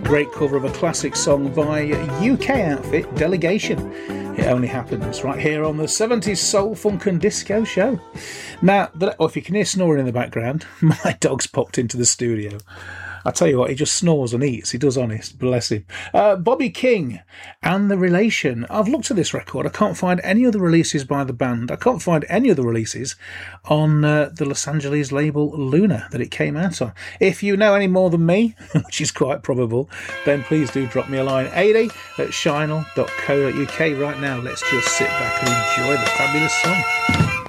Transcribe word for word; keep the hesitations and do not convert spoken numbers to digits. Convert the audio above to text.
great cover of a classic song by U K outfit Delegation. It only happens right here on the seventies Soul, Funk and Disco Show. Now, oh, if you can hear snoring in the background, my dog's popped into the studio. I tell you what, he just snores and eats. He does, honest. Bless him. Uh, Bobby King and The Relation. I've looked at this record. I can't find any other releases by the band. I can't find any other releases on uh, the Los Angeles label Luna that it came out on. If you know any more than me, which is quite probable, then please do drop me a line. eighty at shinel dot co dot uk. Right now, let's just sit back and enjoy the fabulous song.